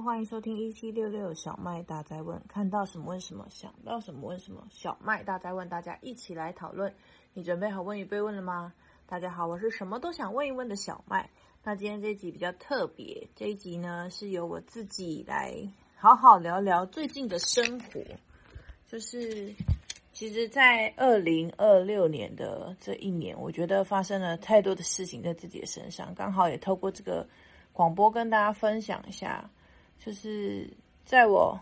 欢迎收听1766小麦大哉问，看到什么问什么，想到什么问什么。小麦大哉问，大家一起来讨论。你准备好问与被问了吗？大家好，我是什么都想问一问的小麦。那今天这一集比较特别，这一集呢是由我自己来好好聊聊最近的生活。就是其实在2026年的这一年，我觉得发生了太多的事情在自己的身上，刚好也透过这个广播跟大家分享一下。就是在我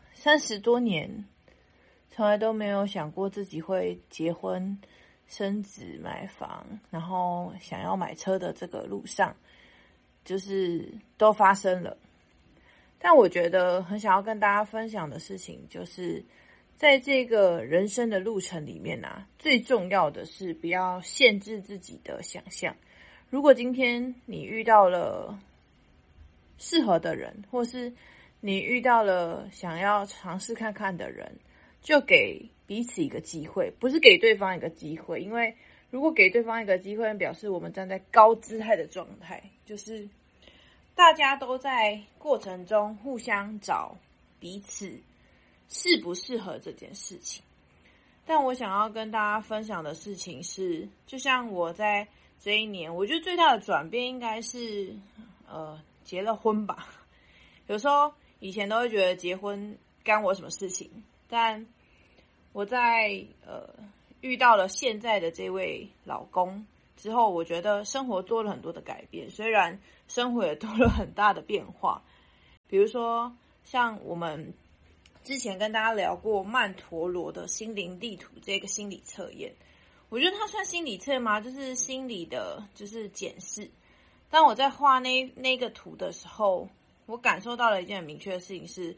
30多年从来都没有想过自己会结婚生子买房，然后想要买车的这个路上，就是都发生了。但我觉得很想要跟大家分享的事情，就是在这个人生的路程里面啊，最重要的是不要限制自己的想象。如果今天你遇到了适合的人，或是你遇到了想要尝试看看的人，就给彼此一个机会，不是给对方一个机会。因为如果给对方一个机会，表示我们站在高姿态的状态，就是大家都在过程中互相找彼此适不适合这件事情。但我想要跟大家分享的事情是，就像我在这一年，我觉得最大的转变应该是结了婚吧。有时候以前都会觉得结婚干我什么事情，但我在遇到了现在的这位老公之后，我觉得生活多了很多的改变，虽然生活也多了很大的变化。比如说像我们之前跟大家聊过曼陀罗的心灵地图这个心理测验，我觉得它算心理测验吗？就是心理的就是检视。当我在画那个图的时候，我感受到了一件很明确的事情是，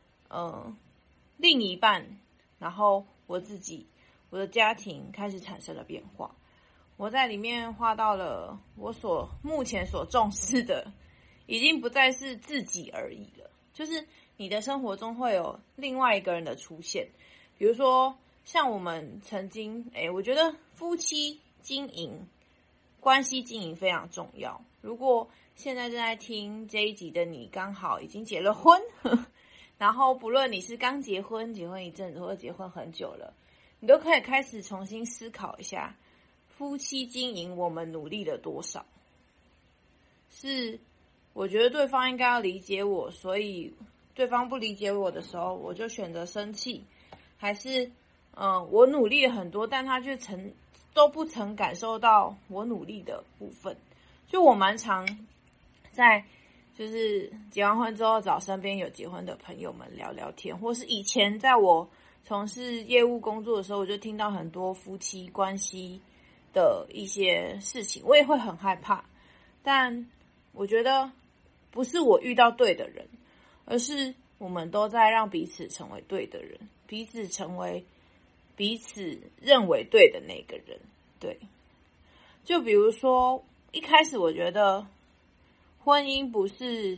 另一半，然后我自己，我的家庭开始产生了变化。我在里面画到了我目前所重视的，已经不再是自己而已了。就是你的生活中会有另外一个人的出现，比如说像我们曾经，我觉得夫妻经营关系经营非常重要。如果现在正在听这一集的你刚好已经结了婚，然后不论你是刚结婚一阵子，或者结婚很久了，你都可以开始重新思考一下，夫妻经营我们努力了多少。是我觉得对方应该要理解我，所以对方不理解我的时候，我就选择生气，还是我努力了很多，但他却都不曾感受到我努力的部分。就我蛮常在就是结完婚之后找身边有结婚的朋友们聊聊天，或是以前在我从事业务工作的时候，我就听到很多夫妻关系的一些事情，我也会很害怕。但我觉得不是我遇到对的人，而是我们都在让彼此成为对的人，彼此成为彼此认为对的那个人。对，就比如说一开始我觉得婚姻不是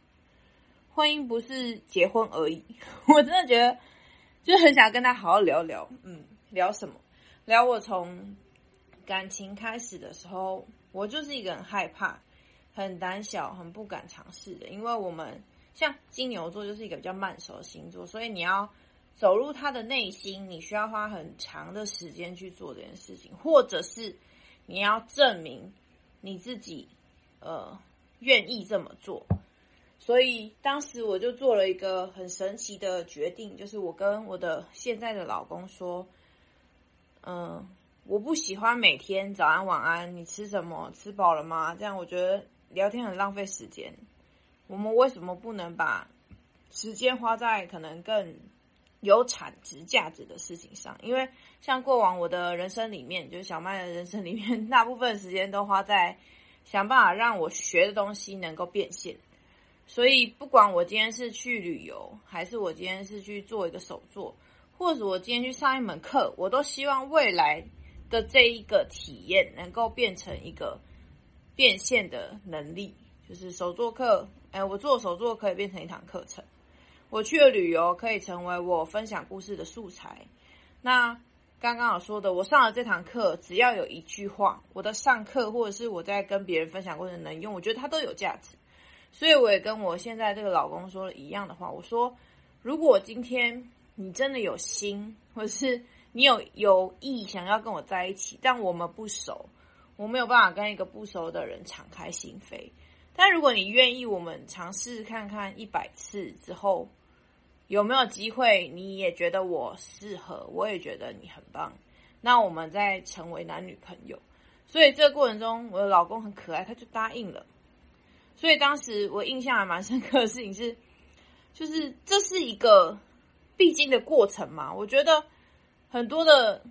结婚而已，我真的觉得就很想跟他好好聊聊。聊什么？聊我从感情开始的时候，我就是一个很害怕、很胆小、很不敢尝试的。因为我们像金牛座就是一个比较慢熟的星座，所以你要走入他的内心，你需要花很长的时间去做这件事情，或者是你要证明你自己愿意这么做。所以当时我就做了一个很神奇的决定，就是我跟我的现在的老公说，我不喜欢每天早安晚安，你吃什么？吃饱了吗？这样我觉得聊天很浪费时间。我们为什么不能把时间花在可能更有产值价值的事情上？因为像过往我的人生里面，就是小麦的人生里面，大部分时间都花在想办法让我学的东西能够变现。所以不管我今天是去旅游，还是我今天是去做一个手作，或者我今天去上一门课，我都希望未来的这一个体验能够变成一个变现的能力。就是手作课，我做手作可以变成一堂课程，我去了旅游可以成为我分享故事的素材。那刚刚有说的，我上了这堂课，只要有一句话，我的上课或者是我在跟别人分享过程能用，我觉得它都有价值。 所以我也跟我现在这个老公说了一样的话，我说如果今天你真的有心，或者是你有意想要跟我在一起，但我们不熟，我没有办法跟一个不熟的人敞开心扉。但如果你愿意，我们尝试看看100次之后，有没有机会你也觉得我适合，我也觉得你很棒，那我们再成为男女朋友。所以这个过程中，我的老公很可爱，他就答应了。所以当时我印象还蛮深刻的事情是，就是这是一个必经的过程嘛。我觉得很多的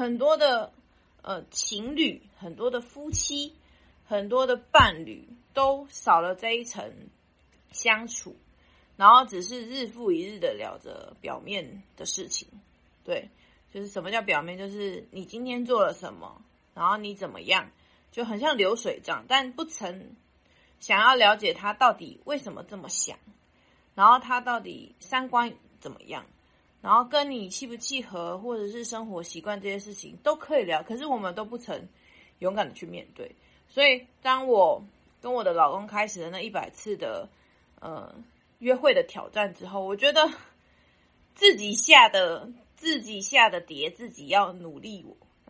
情侣，很多的夫妻，很多的伴侣都少了这一层相处，然后只是日复一日的聊着表面的事情。对，就是什么叫表面，就是你今天做了什么，然后你怎么样，就很像流水账，但不曾想要了解他到底为什么这么想，然后他到底三观怎么样，然后跟你契不契合，或者是生活习惯这些事情都可以聊，可是我们都不曾勇敢的去面对。所以当我跟我的老公开始了那100次的约会的挑战之后，我觉得自己下的碟，自己要努力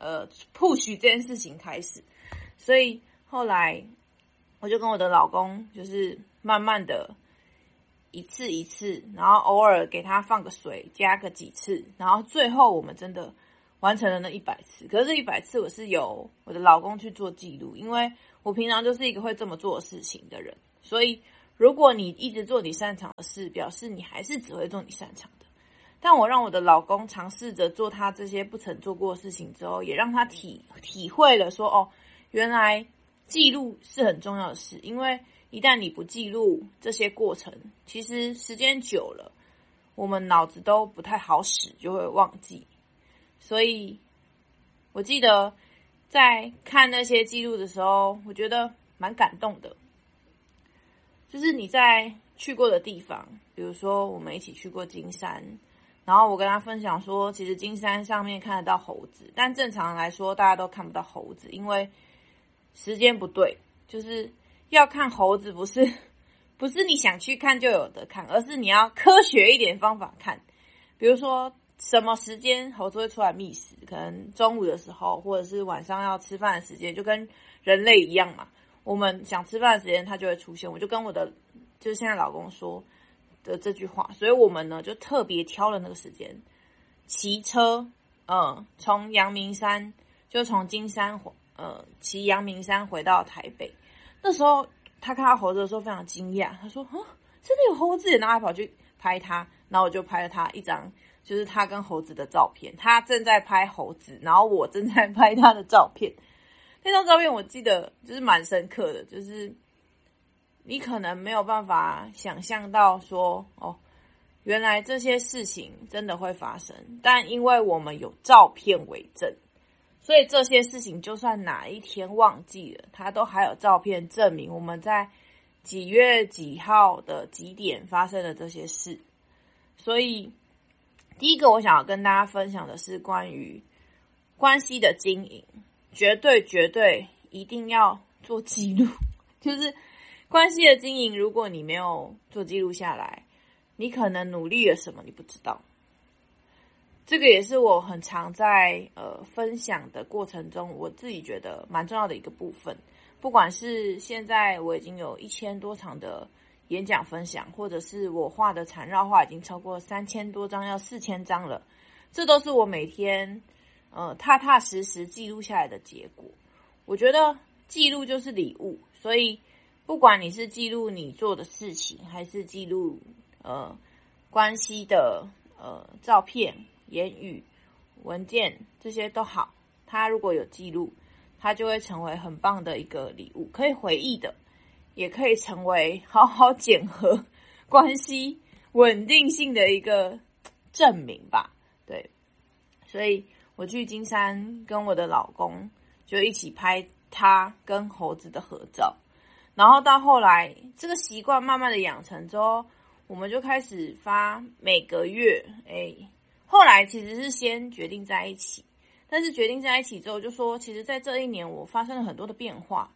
push 这件事情开始。所以后来我就跟我的老公就是慢慢的一次一次，然后偶尔给他放个水，加个几次，然后最后我们真的完成了那100次。可是这100次我是由我的老公去做记录，因为我平常就是一个会这么做的事情的人。所以如果你一直做你擅长的事，表示你还是只会做你擅长的。但我让我的老公尝试着做他这些不曾做过的事情之后，也让他体会了说，原来记录是很重要的事。因为一旦你不记录这些过程，其实时间久了，我们脑子都不太好使，就会忘记。所以我记得在看那些记录的时候，我觉得蛮感动的。就是你在去过的地方，比如说我们一起去过金山，然后我跟他分享说，其实金山上面看得到猴子，但正常来说大家都看不到猴子，因为时间不对。就是要看猴子不是你想去看就有的看，而是你要科学一点方法看。比如说什么时间猴子会出来觅食，可能中午的时候，或者是晚上要吃饭的时间，就跟人类一样嘛。我们想吃饭的时间它就会出现。我就跟我的就是现在老公说的这句话，所以我们呢就特别挑了那个时间，骑车从阳明山，就从金山骑阳明山回到台北。那时候他看到猴子的时候非常惊讶，他说真的有猴子，然后还跑去拍他，然后我就拍了他一张就是他跟猴子的照片，他正在拍猴子，然后我正在拍他的照片。那张照片我记得就是蛮深刻的，就是你可能没有办法想象到说原来这些事情真的会发生，但因为我们有照片为证，所以这些事情就算哪一天忘记了，它都还有照片证明我们在几月几号的几点发生了这些事。所以第一个我想要跟大家分享的是关于关系的经营，绝对一定要做记录。就是关系的经营，如果你没有做记录下来，你可能努力了什么你不知道。这个也是我很常在分享的过程中，我自己觉得蛮重要的一个部分。不管是现在我已经有1000多场的演讲分享，或者是我画的缠绕画已经超过3000多张，要4000张了，这都是我每天踏踏实实记录下来的结果。我觉得记录就是礼物，所以不管你是记录你做的事情，还是记录关系的照片、言语、文件，这些都好，它如果有记录，它就会成为很棒的一个礼物，可以回忆的，也可以成为好好检核关系稳定性的一个证明吧。对，所以我去金山跟我的老公就一起拍他跟猴子的合照，然后到后来这个习惯慢慢的养成之后，我们就开始发每个月后来其实是先决定在一起，但是决定在一起之后就说，其实在这1年我发生了很多的变化，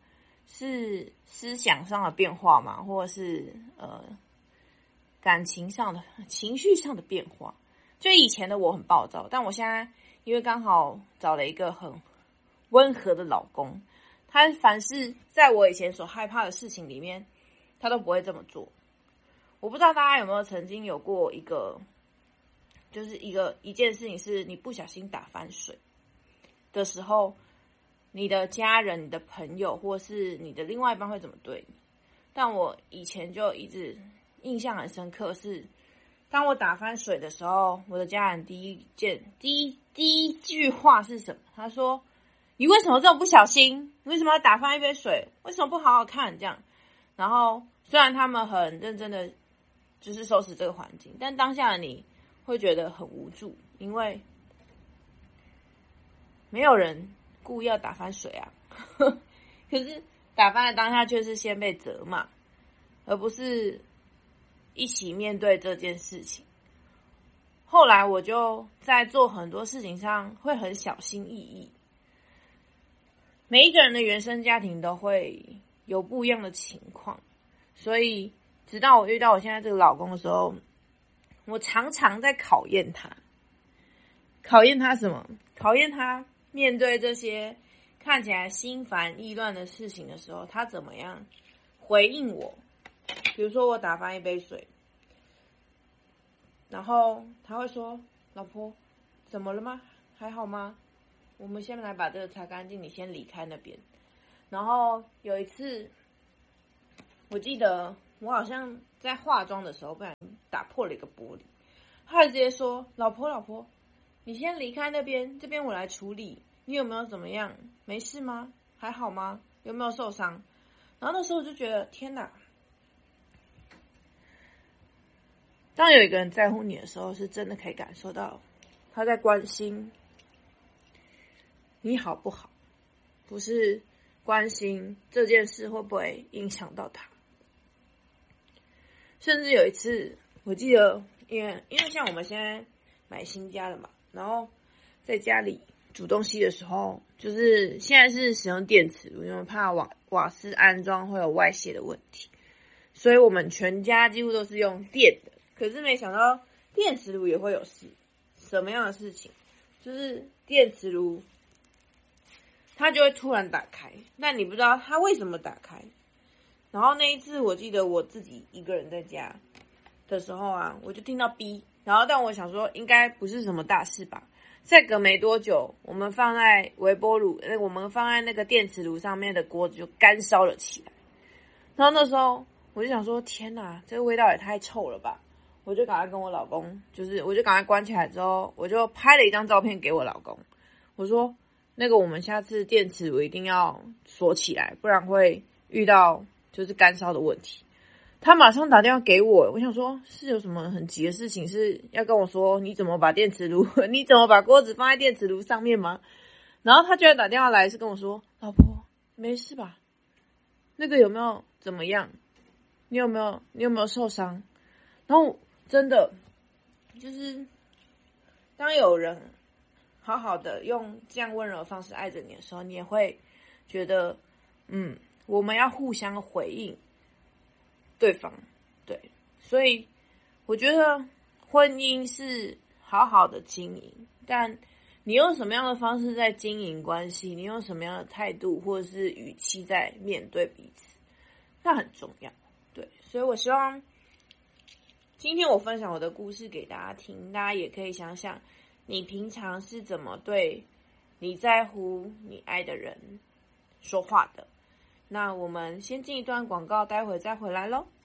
是思想上的变化嘛，或者是感情上的、情绪上的变化。就以前的我很暴躁，但我现在因为刚好找了一个很温和的老公，他凡是在我以前所害怕的事情里面，他都不会这么做。我不知道大家有没有曾经有过就是一件事情，是你不小心打翻水的时候，你的家人、你的朋友，或是你的另外一半会怎么对你？但我以前就一直印象很深刻是，当我打翻水的时候，我的家人第一句话是什么？他说：“你为什么这么不小心？你为什么要打翻一杯水？为什么不好好看？”这样。然后虽然他们很认真的就是收拾这个环境，但当下的你会觉得很无助，因为没有人故意要打翻水啊。可是打翻的当下却是先被责骂，而不是一起面对这件事情。后来我就在做很多事情上会很小心翼翼。每一个人的原生家庭都会有不一样的情况，所以直到我遇到我现在这个老公的时候，我常常在考验他。考验他什么？考验他面对这些看起来心烦意乱的事情的时候，他怎么样回应我。比如说我打翻一杯水，然后他会说：“老婆，怎么了吗？还好吗？我们先来把这个擦干净，你先离开那边。”然后有一次，我记得我好像在化妆的时候不小心打破了一个玻璃，他直接说：“老婆，你先离开那边，这边我来处理。你有没有怎么样？没事吗？还好吗？有没有受伤？”然后那时候我就觉得天哪！当有一个人在乎你的时候，是真的可以感受到他在关心你好不好，不是关心这件事会不会影响到他。甚至有一次，我记得，因为像我们现在买新家了嘛，然后在家里煮东西的时候，就是现在是使用电磁炉，因为怕瓦斯安装会有外泄的问题，所以我们全家几乎都是用电的。可是没想到电磁炉也会有事。什么样的事情？就是电磁炉它就会突然打开，但你不知道它为什么打开。然后那一次我记得我自己一个人在家的时候啊，我就听到哔，然后但我想说应该不是什么大事吧。再隔没多久，我们放在微波炉，我们放在那个电磁炉上面的锅子就干烧了起来。然后那时候我就想说，天哪，这个味道也太臭了吧！我就赶快跟我老公，我就赶快关起来之后，我就拍了一张照片给我老公，我说那个我们下次电磁炉一定要锁起来，不然会遇到就是干烧的问题。他马上打电话给我，我想说是有什么很急的事情，是要跟我说你怎么把锅子放在电磁炉上面吗？然后他居然打电话来是跟我说，老婆没事吧？那个有没有怎么样？你有没有受伤？然后真的就是当有人好好的用这样温柔的方式爱着你的时候，你也会觉得我们要互相回应对方。对，所以我觉得婚姻是好好的经营，但你用什么样的方式在经营关系，你用什么样的态度或者是语气在面对彼此，那很重要。对，所以我希望今天我分享我的故事给大家听，大家也可以想想你平常是怎么对你在乎你爱的人说话的。那我们先进一段广告，待会再回来咯。